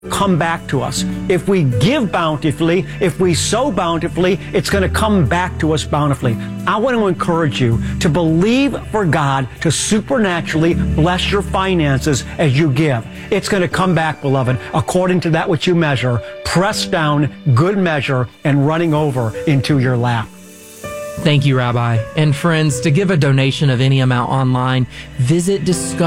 come back to us. If we give bountifully, if we sow bountifully, it's going to come back to us bountifully. I want to encourage you to believe for God to supernaturally bless your finances as you give. It's going to come back, beloved, according to that which you measure, pressed down, good measure, and running over into your lap. Thank you, Rabbi. And friends, to give a donation of any amount online, visit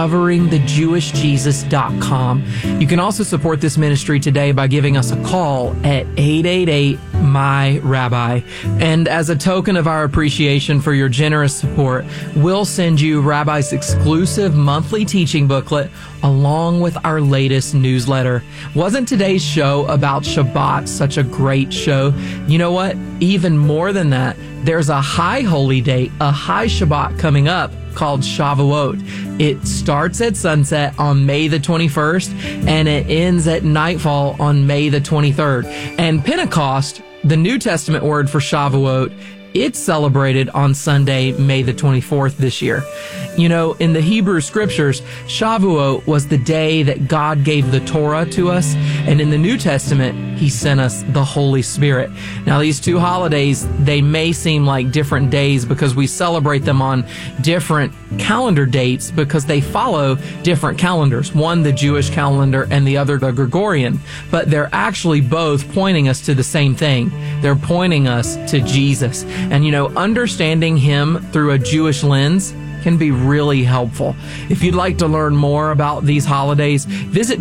discoveringthejewishjesus.com. You can also support this ministry today by giving us a call at 888-MY-RABBI. And as a token of our appreciation for your generous support, we'll send you Rabbi's exclusive monthly teaching booklet along with our latest newsletter. Wasn't today's show about Shabbat such a great show? You know what? Even more than that, there's a high holy day, a high Shabbat coming up called Shavuot. It starts at sunset on May the 21st and it ends at nightfall on May the 23rd. And Pentecost, the New Testament word for Shavuot, it's celebrated on Sunday, May the 24th this year. You know, in the Hebrew scriptures, Shavuot was the day that God gave the Torah to us, and in the New Testament, He sent us the Holy Spirit. Now, these two holidays, they may seem like different days because we celebrate them on different calendar dates because they follow different calendars. One, the Jewish calendar, and the other, the Gregorian. But they're actually both pointing us to the same thing. They're pointing us to Jesus. And, you know, understanding Him through a Jewish lens can be really helpful. If you'd like to learn more about these holidays, visit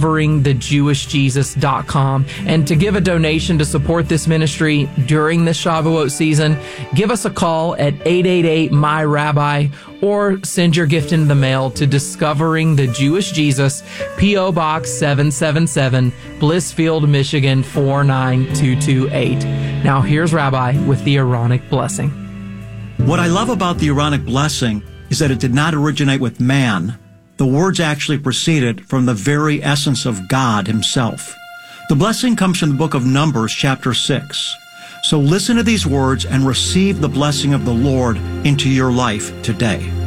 discoveringthejewishjesus.com. And to give a donation to support this ministry during the Shavuot season, give us a call at 888-MY-RABBI or send your gift in the mail to Discovering the Jewish Jesus, P.O. Box 777, Blissfield, Michigan 49228. Now here's Rabbi with the Aaronic blessing. What I love about the Aaronic blessing is that it did not originate with man. The words actually proceeded from the very essence of God Himself. The blessing comes from the book of Numbers, chapter 6. So listen to these words and receive the blessing of the Lord into your life today.